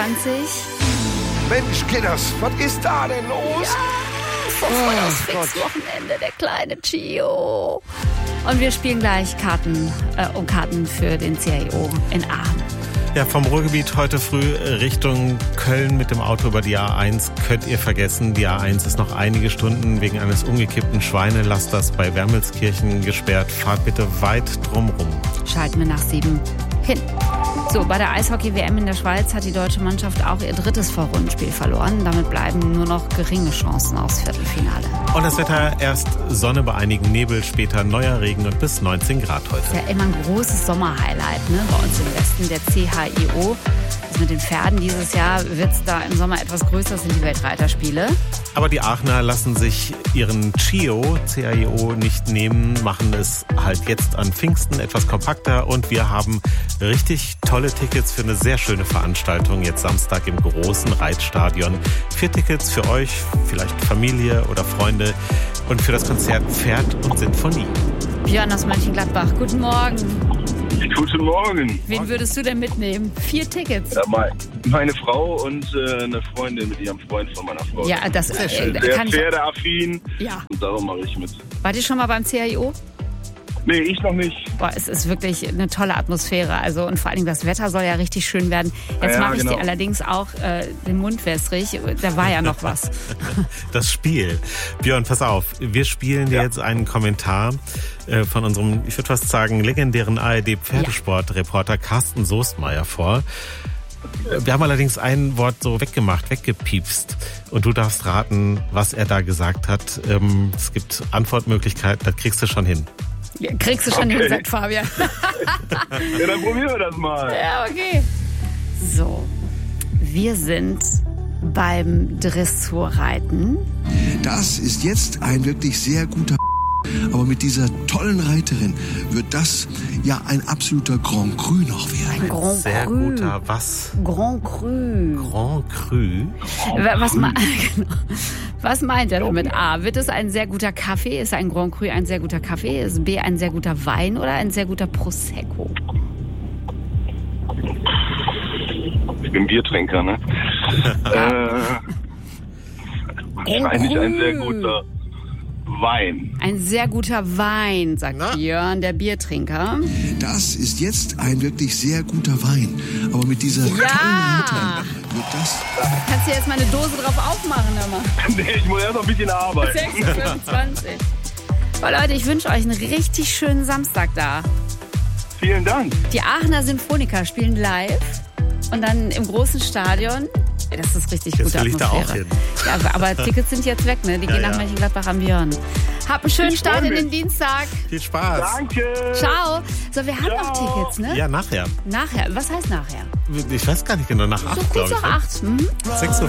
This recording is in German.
Mensch, Kinders, was ist da denn los? Ja, Feuersfix-Wochenende, der kleine Gio. Und wir spielen gleich Karten für den CIO in Aachen. Ja, vom Ruhrgebiet heute früh Richtung Köln mit dem Auto über die A1 könnt ihr vergessen. Die A1 ist noch einige Stunden wegen eines umgekippten Schweinelasters bei Wermelskirchen gesperrt. Fahrt bitte weit drumrum. Schalten wir nach 7 hin. So, bei der Eishockey-WM in der Schweiz hat die deutsche Mannschaft auch ihr drittes Vorrundenspiel verloren. Damit bleiben nur noch geringe Chancen aufs Viertelfinale. Und das Wetter, erst Sonne bei einigen Nebel, später neuer Regen und bis 19 Grad heute. Das ist ja immer ein großes Sommerhighlight, ne? Bei uns im Westen, der CHIO. Das mit den Pferden dieses Jahr wird es da im Sommer etwas größer, sind die Weltreiterspiele. Aber die Aachener lassen sich ihren CIO nicht nehmen, machen es halt jetzt an Pfingsten etwas kompakter und wir haben richtig tolle Tickets für eine sehr schöne Veranstaltung jetzt Samstag im großen Reitstadion. 4 Tickets für euch, vielleicht Familie oder Freunde und für das Konzert Pferd und Sinfonie. Björn aus Mönchengladbach, guten Morgen. Guten Morgen. Wen würdest du denn mitnehmen? 4 Tickets. Ja, meine Frau und eine Freundin mit ihrem Freund von meiner Frau. Ja, das sehr schön. Sehr pferdeaffin. Ja. Und darum mache ich mit. Wart ihr schon mal beim CIO? Nee, ich noch nicht. Boah, es ist wirklich eine tolle Atmosphäre. Also, und vor allem das Wetter soll ja richtig schön werden. Jetzt mache ich dir allerdings auch den Mund wässrig. Da war ja noch was. Das Spiel. Björn, pass auf. Wir spielen dir jetzt einen Kommentar von unserem, ich würde fast sagen, legendären ARD-Pferdesport-Reporter Carsten Soestmeier vor. Wir haben allerdings ein Wort so weggepiepst. Und du darfst raten, was er da gesagt hat. Es gibt Antwortmöglichkeiten, das kriegst du schon hin. Ja, kriegst du schon hin, sagt Fabian. Ja, dann probieren wir das mal. Ja, okay. So, wir sind beim Dressurreiten. Das ist jetzt ein wirklich sehr guter aber mit dieser tollen Reiterin wird das ja ein absoluter Grand Cru noch werden. Ein Grand sehr Cru. Guter was? Grand Cru. Grand Cru? Was meint er damit? A, wird es ein sehr guter Kaffee? Ist ein Grand Cru ein sehr guter Kaffee? Ist B, ein sehr guter Wein oder ein sehr guter Prosecco? Ich bin Biertrinker, ne? Wahrscheinlich ein sehr guter Wein. Ein sehr guter Wein, sagt Björn, der Biertrinker. Das ist jetzt ein wirklich sehr guter Wein. Aber mit dieser tollen Reiterin wird das... Kannst du jetzt mal eine Dose drauf aufmachen, hör mal. Nee, ich muss erst noch ein bisschen arbeiten. 6:25. Boah, Leute, ich wünsche euch einen richtig schönen Samstag da. Vielen Dank. Die Aachener Sinfoniker spielen live und dann im großen Stadion. Das ist richtig gute Atmosphäre. Da auch hin. Ja, aber Tickets sind jetzt weg, ne? Die gehen nach Mönchengladbach am Björn. Habt einen schönen Start in den Dienstag. Viel Spaß. Danke. Ciao. So, wir haben noch Tickets, ne? Ja, nachher. Nachher. Was heißt nachher? Ich weiß gar nicht genau, nach 8, glaube ich. Kurz nach 8. 6:40 Uhr.